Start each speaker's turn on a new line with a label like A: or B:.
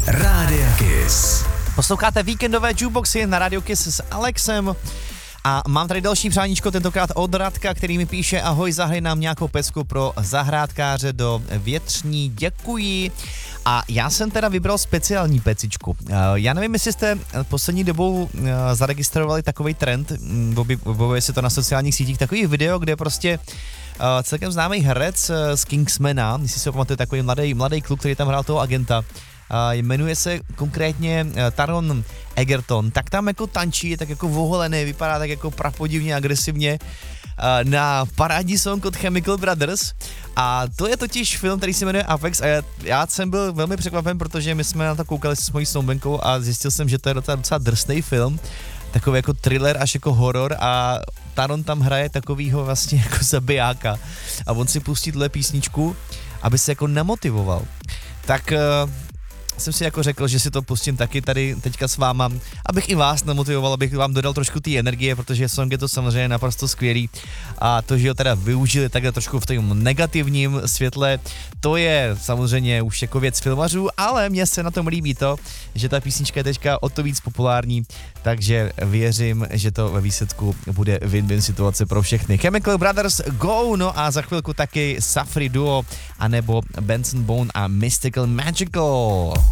A: Rádia Kiss.
B: Posloucháte víkendové jukeboxy na Radio Kiss s Alexem. A mám tady další přáníčko, tentokrát od Radka, který mi píše: ahoj, zahraj nám nějakou pecku pro zahrádkáře do Větřní, děkuji. A já jsem teda vybral speciální pecičku. Já nevím, jestli jste poslední dobou zaregistrovali takový trend, objevuje se to na sociálních sítích, takový video, kde prostě celkem známý herec z Kingsmana, jestli si pamatuje, takový mladý kluk, který tam hrál toho agenta, jmenuje se konkrétně Taron Egerton, tak tam jako tančí, je tak jako voholený, vypadá tak jako prapodivně agresivně na parádní song od Chemical Brothers, a to je totiž film, který se jmenuje Apex, a já jsem byl velmi překvapen, protože my jsme na to koukali s mojí snoubenkou a zjistil jsem, že to je docela drsný film, takový jako thriller až jako horor, a Taron tam hraje takovýho vlastně jako zabijáka a on si pustí tuhle písničku, aby se jako namotivoval. Tak jsem si jako řekl, že si to pustím taky tady teďka s váma, abych i vás namotivoval, abych vám dodal trošku té energie, protože song je to samozřejmě naprosto skvělý, a to, že ho teda využili takhle trošku v tom negativním světle, to je samozřejmě už jako věc filmařů, ale mně se na tom líbí to, že ta písnička je teďka o to víc populární, takže věřím, že to ve výsledku bude win-win situace pro všechny. Chemical Brothers Go, no a za chvilku taky Safri Duo, anebo Benson Bone a Mystical Magical.